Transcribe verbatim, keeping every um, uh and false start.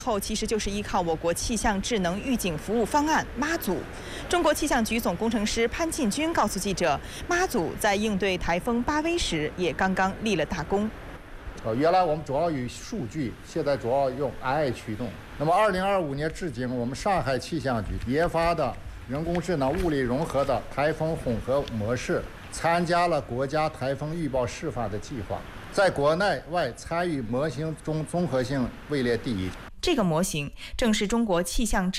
后其实就是依靠我国气象智能预警服务方案妈祖。中国气象局总工程师潘进军告诉记者，妈祖在应对台风巴威时也刚刚立了大功。 呃，原来我们主要以数据，现在主要用 A I 驱动。那么，二零二五年至今，我们上海气象局研发的人工智能物理融合的台风混合模式，参加了国家台风预报示范的计划，在国内外参与模型中综合性位列第一。 这个模型正是中国气象智